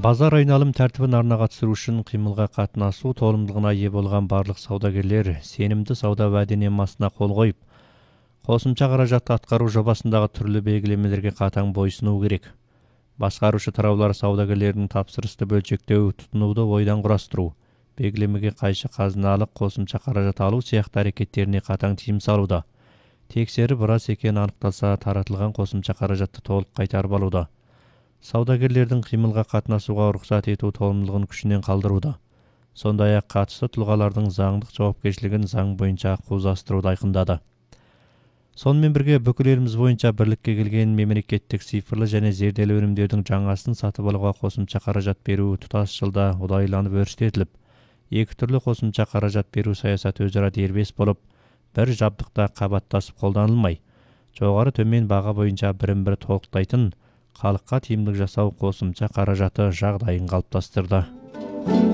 Базар айналым тәртібін арнаға түсіру үшін қимылға қатынасу толымдылығына ие болған барлық саудагерлер сенімді сауда уәденамасына қол қойып, қосымша қаражатты атқару жобасындағы түрлі белгілемелерге қатаң бойсынуы керек. Басқарушы тараулар саудагерлердің тапсырысты бөлшектеу, тұтынуды ойдан құрастыру, белгілемеге қайшы қазыналық қосымша қаражат алу сияқты әрекеттеріне қатаң тыйым салуда. Тексеріп рас екені анықталса, таратылған қосымша қаражатты толық қайтарып алуда. Саудагерлердің қимылға қатынасуға рұқсат ету толымдылығын күшінен қалдыруда. Сондай-ақ қатысты тұлғалардың заңдық жауапкершілігін заң бойынша қозғастыруды айқындады. Сонымен бірге бүкіл еліміз бойынша бірлікке келген мемлекеттік цифрлы және зерделі өнімдердің жаңасын сатып алуға қосымша қаражат беру тұтас жылда ұдайыланып өрістетіліп, екі түрлі қосымша қаражат беру саясаты өзара дербес болып, бір жабдықта қабаттасып қолданылмай, жоғары төмен баға бойынша бірін-бірі толықтайтын, халыққа тиімділік жасау қосымша қаражаты жағдайын қалыптастырды.